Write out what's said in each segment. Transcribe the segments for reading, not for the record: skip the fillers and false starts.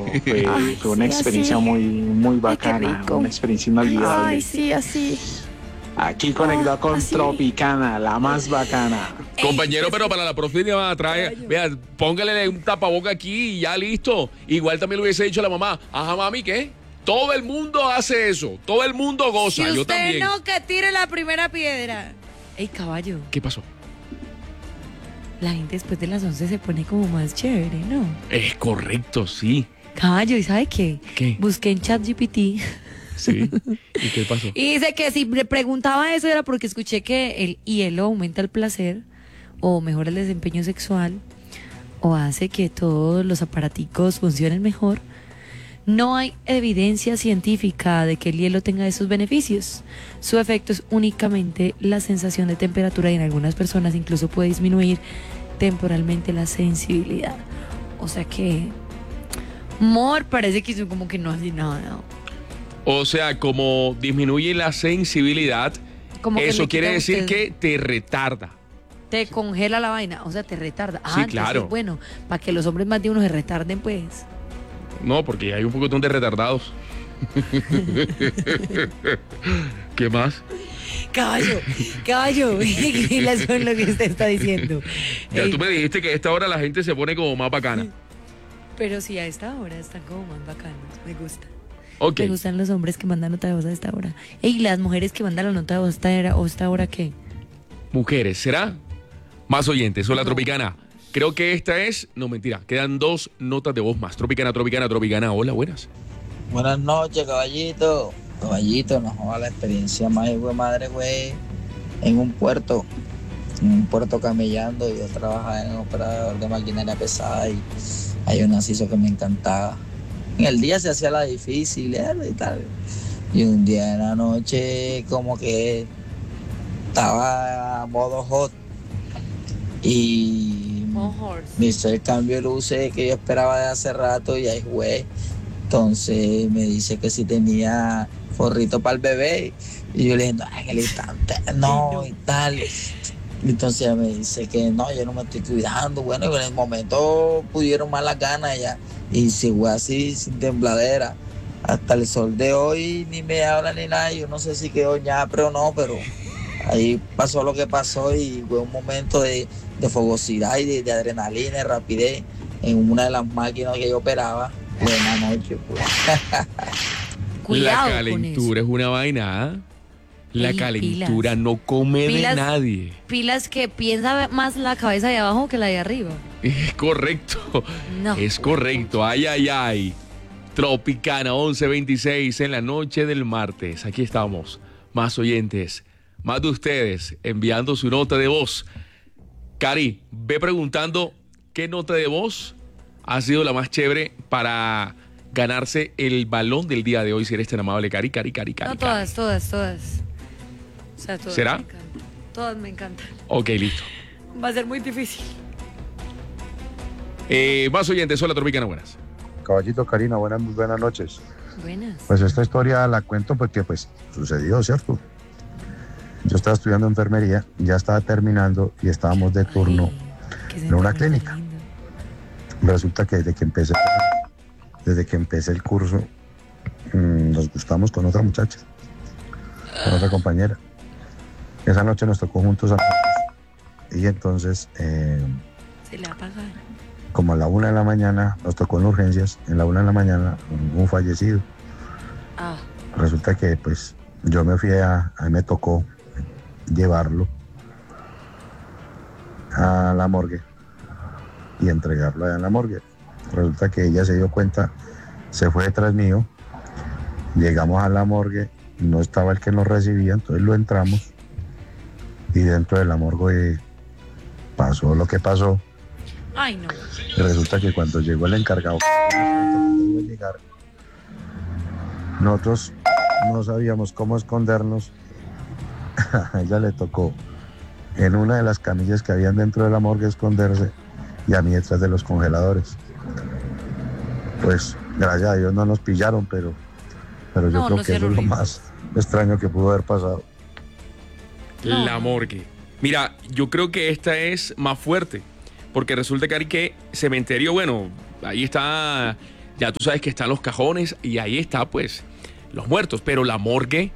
fue una sí, experiencia así. muy Ay, qué bacana, rico. una experiencia inolvidable. Ay, sí, así. Aquí conectado con Así. Tropicana, la más bacana. Compañero, pero para la próxima trae, Caballo. vea, póngale un tapaboca aquí y ya listo. Igual también le hubiese dicho a la mamá, ajá, mami, ¿qué? Todo el mundo hace eso, todo el mundo goza, Si yo usted también. no, que tire la primera piedra. Ey, caballo, ¿Qué pasó? la gente después de las 11 se pone como más chévere, ¿no? Es correcto, sí. Caballo, ¿y sabe qué? ¿Qué? Busqué en ChatGPT Sí. ¿Y qué pasó? y dice que si le preguntaba eso era porque escuché que el hielo aumenta el placer o mejora el desempeño sexual o hace que todos los aparaticos funcionen mejor. No hay evidencia científica de que el hielo tenga esos beneficios. Su efecto es únicamente la sensación de temperatura y en algunas personas incluso puede disminuir temporalmente la sensibilidad. O sea que Mor parece que hizo como que no hace nada. O sea, como disminuye la sensibilidad, Como que eso le quiere quita a decir usted- que te retarda. Te congela la vaina, o sea, te retarda. Sí, Entonces, claro. bueno, para que los hombres más de uno se retarden, pues. No, porque hay un poquitón de retardados. ¿Qué más? Caballo, caballo, pilas con lo que usted está diciendo. Ya Ey, tú me dijiste que a esta hora la gente se pone como más bacana. pero sí, a esta hora están como más bacanos, me gusta. Ok. Me gustan los hombres que mandan nota de voz a esta hora. Ey, las mujeres que mandan la nota de voz a esta hora, ¿qué? Mujeres, ¿será? Más oyentes. Hola, Tropicana. Creo que esta es... No, mentira. Quedan 2 notas de voz más. Tropicana, Tropicana, Tropicana. Hola, buenas. Buenas noches, caballito. Caballito, nos joda la experiencia más hijo de madre, güey. En un puerto camellando. Yo trabajaba en operador de maquinaria pesada y hay un anciso que me encantaba. En el día se hacía la difícil y tal. Y un día en la noche como que estaba modo hot y me hizo el cambio de luces que yo esperaba de hace rato y ahí güey. Entonces me dice que si tenía forrito para el bebé y yo le dije, no, en el instante no y tal. Entonces ella me dice que no, yo no me estoy cuidando. Bueno, y en el momento pudieron más las ganas ya. Y si fue así, sin tembladera. Hasta el sol de hoy ni me habla ni nada. Yo no sé si quedó ñapre o no, pero ahí pasó lo que pasó y fue un momento de fogosidad y de adrenalina y rapidez en una de las máquinas que yo operaba. Buena noche, pues. Cuidado la con eso. calentura es una vaina. ¿Ah? La Ey, calentura pilas. no come Pilas. de nadie. Pilas que piensa más la cabeza de abajo que la de arriba. Es correcto. No. Es correcto. Ay, ay, ay. Tropicana 11:26 en la noche del martes. Aquí estamos. Más oyentes. Más de ustedes enviando su nota de voz. Cari, ve preguntando qué nota de voz ha sido la más chévere para ganarse el balón del día de hoy. Si eres tan amable, Cari. No, todas. O sea, todas. ¿Será? Me encantan. Todas me encantan. Ok, listo. Va a ser muy difícil. Más oyentes. Hola, Tropicana, buenas. Caballito, Karina, muy buenas noches. Buenas. Pues esta historia la cuento porque pues sucedió, ¿cierto? Yo estaba estudiando enfermería, ya estaba terminando y estábamos de turno en una clínica. Resulta que desde que empecé el curso, nos gustamos con otra muchacha, con otra compañera. Esa noche nos tocó juntos y entonces, Se le apaga. como a la 1 de la mañana, nos tocó en urgencias, en la 1 de la mañana, un fallecido. Ah, Resulta que pues yo me fui a mí me tocó llevarlo a la morgue y entregarlo allá en la morgue. Resulta que ella se dio cuenta, se fue detrás mío, llegamos a la morgue, no estaba el que nos recibía, entonces lo entramos y dentro de la morgue pasó lo que pasó. ay, no. Y resulta que cuando llegó el encargado de llegar, nosotros no sabíamos cómo escondernos. A ella le tocó en una de las camillas que habían dentro de la morgue esconderse y a mí detrás de los congeladores. Pues gracias a Dios no nos pillaron, pero yo No, creo no que eso sean es lo horribles. más extraño que pudo haber pasado. No. La morgue. Mira, yo creo que esta es más fuerte. Porque resulta, Cari, que cementerio, bueno, ahí está ya tú sabes que están los cajones y ahí está pues los muertos, pero la morgue,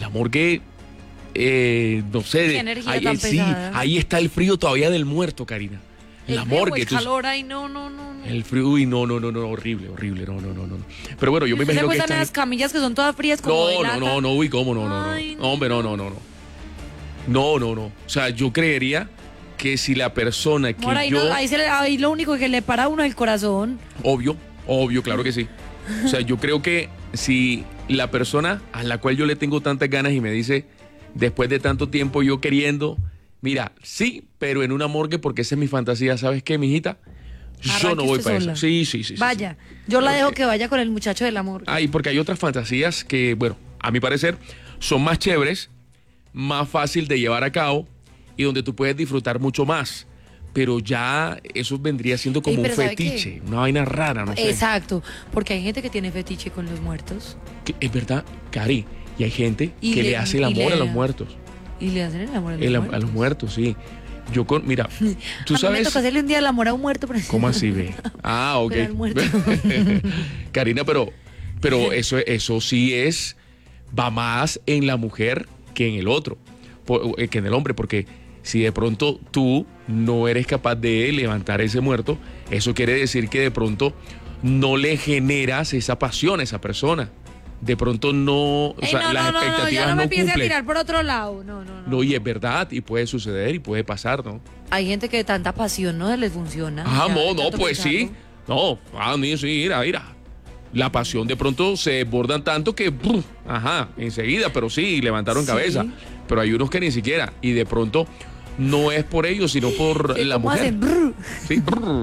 no sé, Qué energía ahí, tan sí, pesada. ahí está el frío todavía del muerto, Karina. La El frío, morgue, el tú- calor, ay, no. el frío, uy, no, horrible, no. Pero bueno, yo me ¿Usted se imagino que acuerdan de las camillas que son todas frías como de lata? no, uy, cómo, no. Ay, No, hombre, no. No. O sea, yo creería que si la persona que Amor, ahí, yo... ahí lo único que le para a uno es el corazón. Obvio, claro que sí. O sea, yo creo que si la persona a la cual yo le tengo tantas ganas y me dice, después de tanto tiempo yo queriendo, mira, sí, pero en una morgue porque esa es mi fantasía, ¿sabes qué, mijita? Yo Arranque no voy usted para sola. eso. Sí. Vaya, yo la dejo Porque- que vaya con el muchacho del amor. Ay, porque hay otras fantasías que, bueno, a mi parecer, son más chéveres, más fácil de llevar a cabo y donde tú puedes disfrutar mucho más. Pero ya eso vendría siendo como Ey, un pero ¿sabe fetiche, una vaina rara, no sé. Exacto, porque hay gente que tiene fetiche con los muertos Es verdad, Cari, y hay gente Y que le- le hace el y amor le- a los muertos. y le hacen el amor a los A muertos. los muertos, sí. Mira, tú A mí me sabes... tocó hacerle un día el amor a un muerto. Pero... ¿Cómo así, ve? Ah, ok. Pero al muerto. Karina, pero eso sí va más en la mujer que en el otro, que en el hombre, porque si de pronto tú no eres capaz de levantar ese muerto, eso quiere decir que de pronto no le generas esa pasión a esa persona. De pronto no, Ey, las expectativas ya no me empiece a cumplen. tirar por otro lado. No. No, y es verdad, y puede suceder y puede pasar, ¿no? Hay gente que tanta pasión no les funciona. Ah, Ya, no, tanto pues sí. pensarlo. No, sí, mira. La pasión de pronto se desbordan tanto que, enseguida, pero sí, levantaron Sí. cabeza. Pero hay unos que ni siquiera. Y de pronto no es por ellos, sino por Sí, la ¿cómo mujer. hacen? Brr. Sí.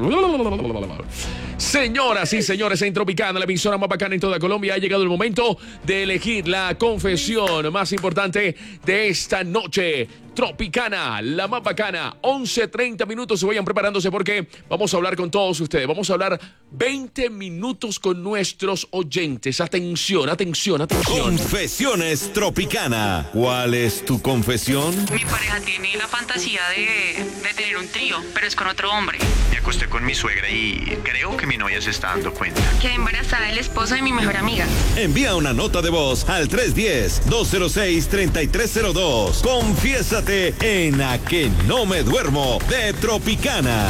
Señoras y señores, en Tropicana, la emisora más bacana en toda Colombia, ha llegado el momento de elegir la confesión más importante de esta noche. Tropicana, la más bacana, 11:30 minutos, se vayan preparándose porque vamos a hablar con todos ustedes. Vamos a hablar 20 minutos con nuestros oyentes. Atención. Confesiones Tropicana. ¿Cuál es tu confesión? Mi pareja tiene la fantasía de tener un trío, pero es con otro hombre. Me acosté con mi suegra y creo que mi novia se está dando cuenta. Quedé embarazada del esposo de mi mejor amiga. Envía una nota de voz al 310-206-3302. Confiésate en A que no me duermo de Tropicana.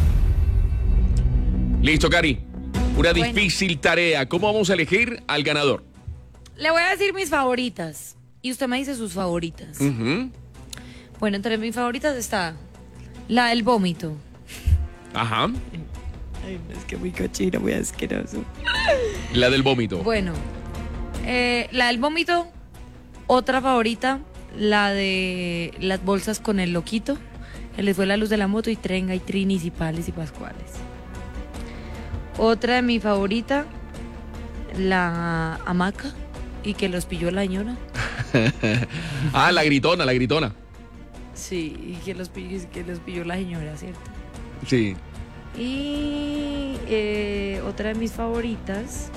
Listo, Cari. Una Bueno. difícil tarea. ¿Cómo vamos a elegir al ganador? Le voy a decir mis favoritas. Y usted me dice sus favoritas. Ujú. Bueno, entre mis favoritas está la del vómito. Ajá. Ay, es que muy cochino, muy asqueroso. La del vómito. Bueno, la del vómito. Otra favorita, la de las bolsas con el loquito. Que les fue la luz de la moto y trenga y trinis y pales y pascuales. Otra de mi favorita, la hamaca y que los pilló la señora. Ah, la gritona. Sí, y que los pilló la señora, ¿cierto? Sí. Y otra de mis favoritas.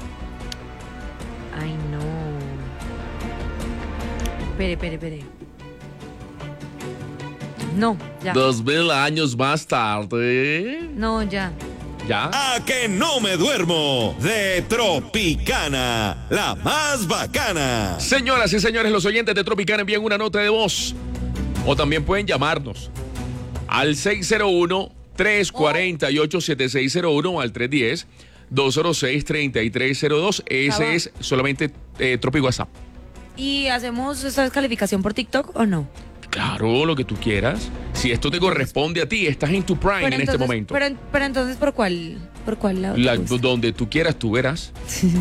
Ay, no. Espere. No, ya. 2000 años más tarde. No, ya. ¿Ya? A que no me duermo de Tropicana, la más bacana. Señoras y señores, los oyentes de Tropicana envían una nota de voz. O también pueden llamarnos al 601-348-7601 o al 310-206-3302. Ese Cabal. es solamente Tropi WhatsApp. ¿Y hacemos esta descalificación por TikTok o no? Claro, lo que tú quieras. Si esto te corresponde a ti, estás en tu prime en este momento. Pero entonces, ¿por cuál lado? te gusta? Donde tú quieras, tú verás.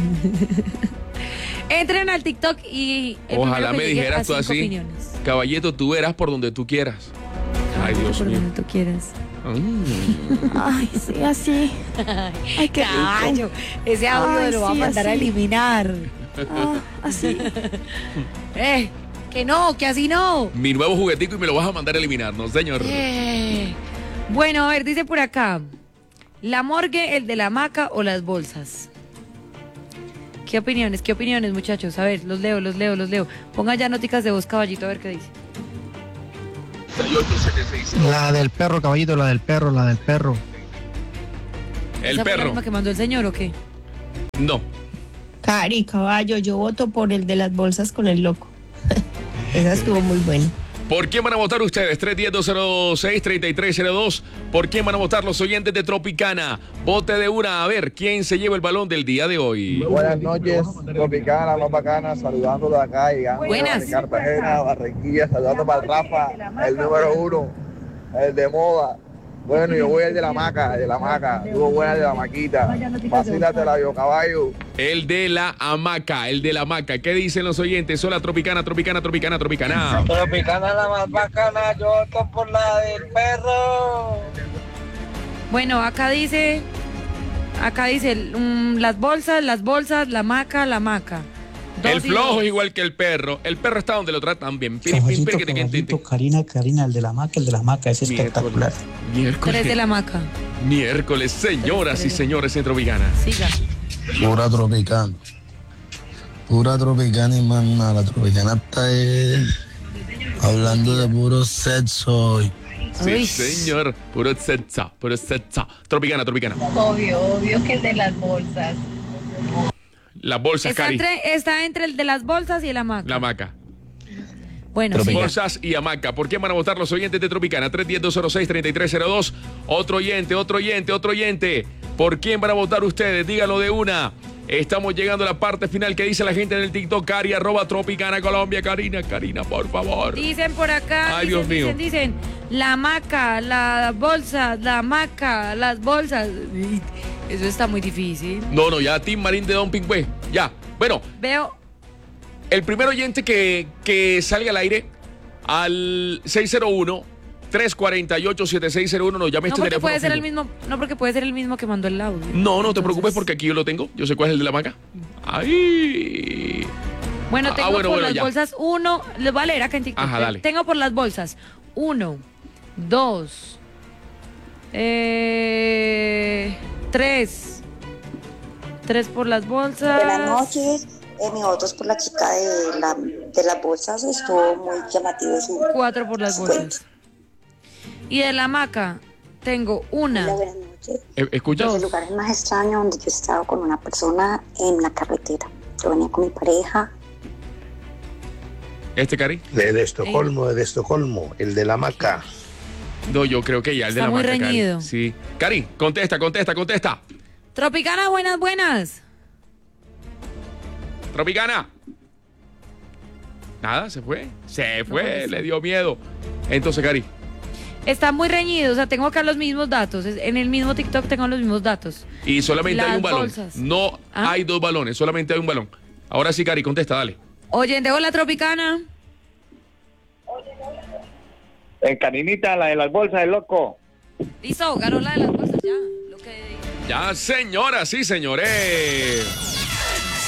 Entren al TikTok y Ojalá primero que me llegue dijeras a tú 5 así. opiniones. Caballito, tú verás por donde tú quieras. Ay, Dios por mío. donde tú quieras. Ay, sí, así. Ay, qué rico. Caballo, ese audio Ay, lo va a sí, mandar a así. eliminar. Ah, así. Que no, que así no. Mi nuevo juguetico y me lo vas a mandar a eliminar, ¿no, señor? Bueno, a ver, dice por acá. ¿La morgue, el de la hamaca o las bolsas? ¿Qué opiniones, muchachos? A ver, los leo. Pongan ya noticas de voz, caballito, a ver qué dice. La del perro, caballito, la del perro. El ¿Esa fue la perro. misma que mandó el señor o qué? No. Cari, caballo, yo voto por el de las bolsas con el loco. Esa estuvo muy buena. ¿Por quién van a votar ustedes? 310-206-3302. ¿Por quién van a votar los oyentes de Tropicana? Vote de una. A ver, ¿quién se lleva el balón del día de hoy? Buenas noches, Tropicana, más bacana, saludando de acá, llegando Buenas. de Cartagena, Barranquilla, saludando para el Rafa, el número 1, el de moda. Bueno, yo voy al de la maca, tú voy al de la maquita, vacílatela yo, caballo. El de la hamaca. ¿Qué dicen los oyentes? Hola, Tropicana. Tropicana la más bacana, yo voto por la del perro. Bueno, acá dice las bolsas, la hamaca. El flojo es igual que el perro. El perro está donde lo tratan bien. Karina, el de la maca es espectacular. Miércoles. 3 de la hamaca. Miércoles, señoras y señores en Tropicana. Siga. Pura Tropicana y más nada. La Tropicana está hablando de puro sexo hoy. Sí, Uy. señor. Puro sexo. Tropicana. Obvio que el de las bolsas. Las bolsas, Cari. Está entre el de las bolsas y el hamaca. La hamaca. Bueno, siga. Bolsas y hamaca. ¿Por qué van a votar los oyentes de Tropicana? 310-206-3302. Otro oyente. ¿Por quién van a votar ustedes? Díganlo de una. Estamos llegando a la parte final. ¿Qué dice la gente en el TikTok? Cari, @Tropicana Colombia. Karina, por favor. Dicen por acá. Ay, Dios mío. Dicen. La hamaca, la bolsa, la hamaca, las bolsas. Eso está muy difícil. No, ya Team Marín de Don Pingüe. Ya. Bueno, Veo. el primer oyente que salga al aire al 601-348-7601 nos llame No este porque teléfono. puede ser el mismo, que mandó el audio. No te preocupes porque aquí yo lo tengo. Yo sé cuál es el de la hamaca. Ahí. Bueno, tengo por las ya. bolsas 1. Les voy a leer acá en TikTok. Ajá, dale. Tengo por las bolsas 1, 2, 3. 3 por las bolsas. Buenas noches. Mi voto es por la chica de las bolsas. Estuvo muy llamativo su 4 por las bolsas. Y de la hamaca tengo 1. Hola, buenas noches. ¿Escuchas? El lugar es más extraño donde yo he estado con una persona en la carretera. Yo venía con mi pareja. Cari. De Estocolmo, el de la maca. No, yo creo que ya el de Está la muy hamaca, Cari. reñido. Sí. Cari, contesta. Tropicana, buenas. Tropicana. Nada, se fue. Le dio miedo. Entonces, Cari. Está muy reñido, o sea, tengo acá los mismos datos. En el mismo TikTok tengo los mismos datos. Y solamente hay Las un balón. bolsas. No ¿Ah? hay 2 balones, solamente hay un balón. Ahora sí, Cari, contesta, dale. Oyente, hola, Tropicana. Carinita, la de las bolsas, el loco. Listo, ganó la de las bolsas, ya. Ya, señoras y señores.